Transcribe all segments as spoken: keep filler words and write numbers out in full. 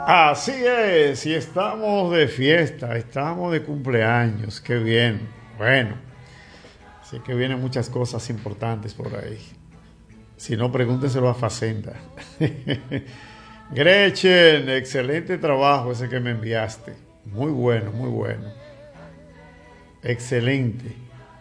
Así es, y estamos de fiesta, estamos de cumpleaños, qué bien. Bueno, sé que vienen muchas cosas importantes por ahí. Si no, pregúnteselo a Facenda. Gretchen, excelente trabajo ese que me enviaste. Muy bueno, muy bueno. Excelente.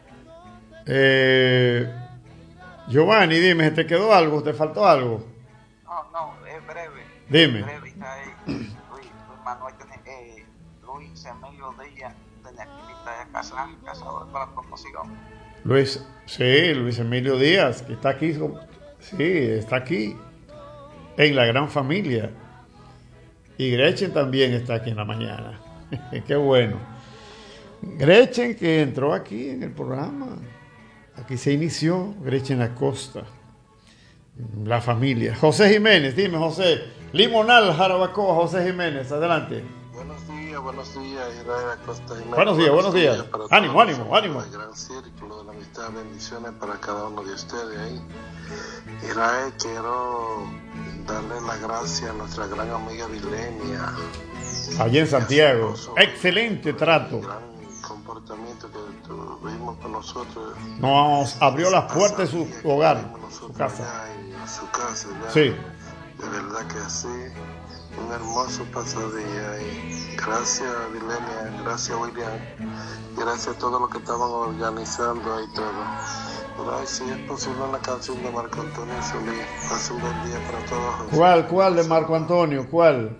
Eh, Giovanni, dime, ¿te quedó algo? ¿Te faltó algo? No, no, es breve. Dime. Es breve, está ahí. Luis, Luis Manuel, eh, Luis Emilio Díaz, tenía que invitar a Casar, Cazador para la promoción. Luis, sí, Luis Emilio Díaz, que está aquí, sí, está aquí, en la gran familia. Y Gretchen también está aquí en la mañana. Qué bueno. Gretchen, que entró aquí en el programa. Aquí se inició Gretchen Acosta, la familia. José Jiménez, dime José. Limonal, Jarabacoa, José Jiménez, adelante. Buenos días, buenos días, Israel Acosta Jiménez. Buenos días, buenos días. días ánimo, ánimo, ánimo. El gran círculo de la amistad, bendiciones para cada uno de ustedes ahí. Israel, quiero darle las gracias a nuestra gran amiga Vilenia. Allí en Santiago. Excelente trato. Gran comportamiento que tuvimos con nosotros. Nos abrió las puertas de su hogar, su casa. En su casa, ya. Sí. De verdad que así. Un hermoso pasadía. Y gracias, Vilenia. Gracias, William. Gracias a todos los que estaban organizando ahí todo. Pero ahí, si es posible, una canción de Marco Antonio Solís. Hace un buen día para todos. ¿Cuál, cuál de Marco Antonio? ¿Cuál?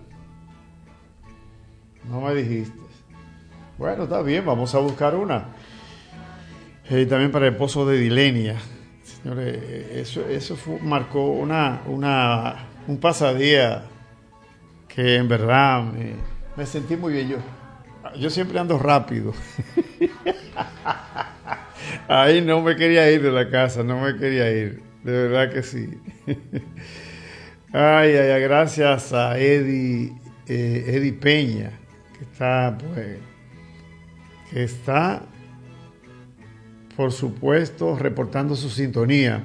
No me dijiste. Bueno, está bien, vamos a buscar una. Y también para el esposo de Dilenia. Señores, eso, eso fue, marcó una, una, un pasadía que en verdad me, me sentí muy bien. Yo, yo siempre ando rápido. Ahí no me quería ir de la casa, no me quería ir. De verdad que sí. Ay, ay, ay, gracias a Eddie, eh, Eddie Peña, que está, pues, que está, por supuesto, reportando su sintonía.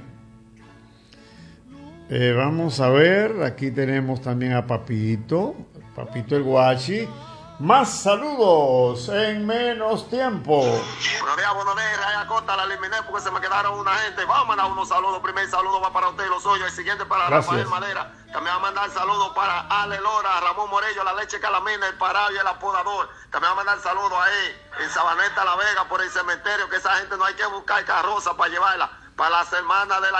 Eh, vamos a ver, aquí tenemos también a Papito, Papito el Guachi. Más saludos en menos tiempo. Buenos días, buenos días, Israel Acosta, la eliminé porque se me quedaron una gente. Vamos a mandar unos saludos. Primer saludo va para usted, los suyos. El siguiente para Gracias. Rafael Madera. También va a mandar saludos para Ale Lora, Ramón Morello, la leche Calamina, el Parado y el Apodador. También va a mandar saludos ahí en Sabaneta La Vega por el cementerio, que esa gente no hay que buscar carroza para llevarla. Para las hermanas de la...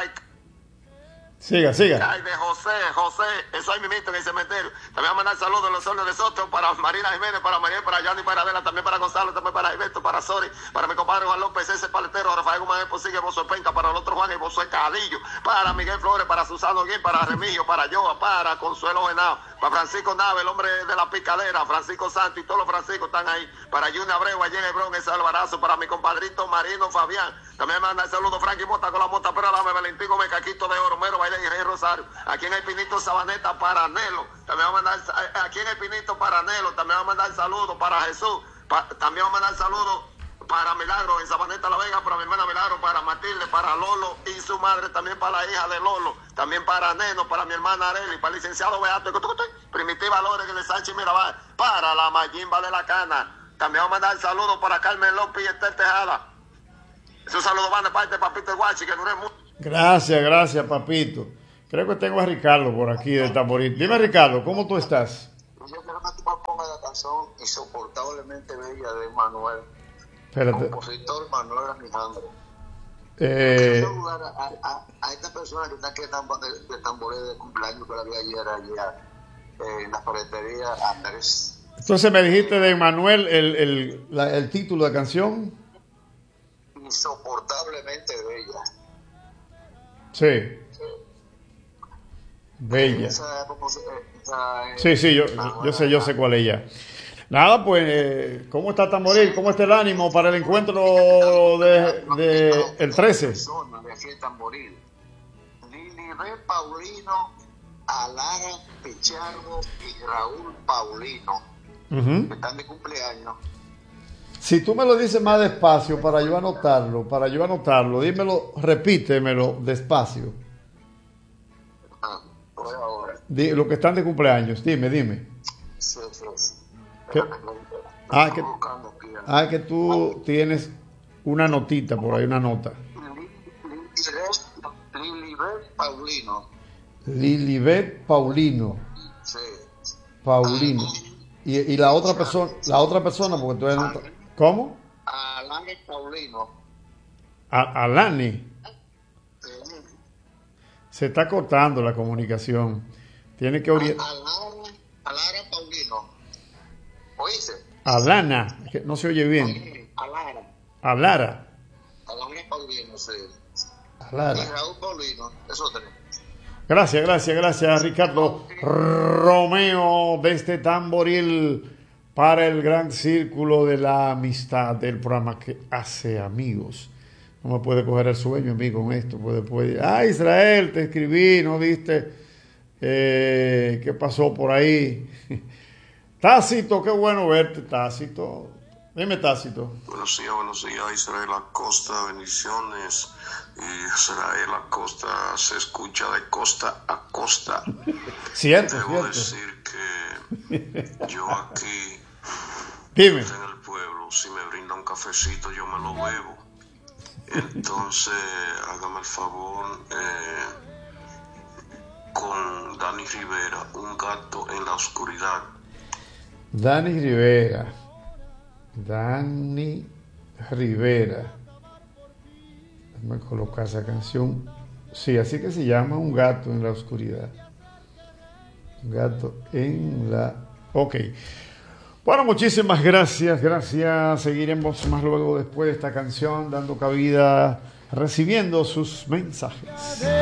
Siga, siga. Ay, de José, José, eso ahí mismito en el cementerio. También voy a mandar saludos a los soles de Soto, para Marina Jiménez, para María, para Yanni, para Adela, también para Gonzalo, también para Alberto, para Sori, para mi compadre Juan López, ese paletero, Rafael Guzmán, Posigue, Bozo Penca, para el otro Juan y Bozo Cadillo, para Miguel Flores, para Susano Guín, para Remigio, para Yoa, para Consuelo Genao, para Francisco Nave, el hombre de la picadera, Francisco Santos y todos los Franciscos están ahí, para Junior Abreu, allí en Hebrón, ese Alvarazo, para mi compadrito Marino Fabián, también me manda el saludo Frankie Mota con la mota, pero dame Valentín Gómez, Caquito de Oro, Mero, Baile y Rey Rosario. Aquí en el Pinito Sabaneta para Nelo, también va a mandar, aquí en el Pinito para Nelo, también va a mandar saludos para Jesús, pa, también va a mandar saludos para Milagro en Sabaneta La Vega, para mi hermana Milagro, para Matilde, para Lolo y su madre, también para la hija de Lolo, también para Neno, para mi hermana Areli, para el licenciado Beato, Primitiva Lores de Sánchez Mirabal, para la Mayimba de la Cana, también va a mandar saludos para Carmen López y Estel Tejada. Esos saludos van de parte de Papito Guachi, que dure mucho. Gracias, gracias, Papito. Creo que tengo a Ricardo por aquí de Tamboril. Dime, Ricardo, ¿cómo tú estás? Yo quiero que tú pongas la canción Insoportablemente Bella de Manuel. Espérate. Compositor Manuel Alejandro. Eh, Quiero saludar a, a, a esta persona que está aquí de, de Tamboril de cumpleaños que la vi ayer allá eh, en la ferretería Andrés. entonces me dijiste de Manuel el, el, la, el título de canción. Insoportablemente Bella. Sí. Bella. Esa, esa, sí, sí, yo, yo sé, yo sé cuál es ella. Nada, pues, eh, ¿cómo está Tamboril? ¿Cómo está el ánimo para el encuentro de, de el trece? De aquí de Tamboril. Lili Re Paulino, Alara Pichardo y Raúl Paulino. Uh-huh. Que están de cumpleaños. Si tú me lo dices más despacio para yo anotarlo, para yo anotarlo, dímelo, repítemelo despacio. Ah, por ahora. Di, lo que están de cumpleaños, dime, dime. Sí, sí, sí. ¿Qué? Espérate, no, no Ah, estoy que, buscando aquí. ah, que tú tienes una notita por ahí, una nota. Lilibet Paulino. Lilibet Paulino. Sí. Paulino. Y, y la otra persona, la otra persona, porque tú eres... ¿Cómo? Alane Paulino. A, Alani. Sí. Se está cortando la comunicación. Tiene que orientar. Alara, Alara Paulino. ¿Oíste? Alana, que no se oye bien. Alara. Alara. Alara Paulino, sí. Alara. Y Raúl Paulino, eso tenemos. Gracias, gracias, gracias, Ricardo Romeo, desde Tamboril, para el gran círculo de la amistad del programa que hace amigos. No me puede coger el sueño, amigo, con esto. Puede, puede. Ah, Israel, te escribí, ¿no viste eh, qué pasó por ahí? Tácito, qué bueno verte, Tácito. Dime, Tácito. Buenos días, buenos días, Israel Acosta, bendiciones. Y Israel Acosta se escucha de costa a costa. Cierto, Debo cierto. decir que yo aquí, Dime. en el pueblo, si me brinda un cafecito, yo me lo bebo. Entonces, hágame el favor, eh, con Dani Rivera, Un gato en la oscuridad. Dani Rivera. Dani Rivera. Déjame colocar esa canción. Sí, así que se llama Un gato en la oscuridad. Un gato en la... Ok. Bueno, muchísimas gracias, gracias. Seguiremos más luego después de esta canción, dando cabida, recibiendo sus mensajes.